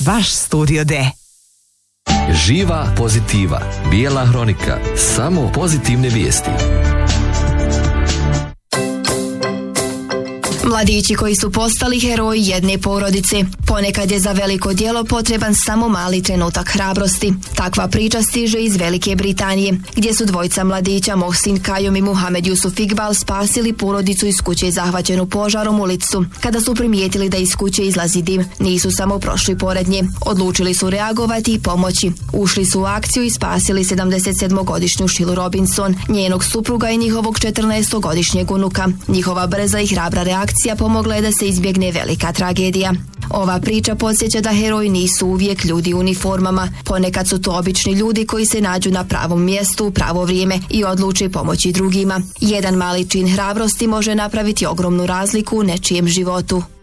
vaš Studio D. Živa pozitiva, bijela hronika, samo pozitivne vijesti. Mladići koji su postali heroji jedne porodice. Ponekad je za veliko djelo potreban samo mali trenutak hrabrosti. Takva priča stiže iz Velike Britanije, gdje su dvojica mladića Mohsin Kajum i Muhamed Yusuf Iqbal spasili porodicu iz kuće zahvaćenu požarom u Lidsu. Kada su primijetili da iz kuće izlazi dim, nisu samo prošli pored nje. Odlučili su reagovati i pomoći. Ušli su u akciju i spasili 77-godišnju Shilu Robinson, njenog supruga i njihovog 14-godišnjeg unuka. Njihova brza i hrabra reakcija pomogla je da se izbjegne velika tragedija. Ova priča podsjeća da heroji nisu uvijek ljudi u uniformama. Ponekad su to obični ljudi koji se nađu na pravom mjestu u pravo vrijeme i odluče pomoći drugima. Jedan mali čin hrabrosti može napraviti ogromnu razliku u nečijem životu.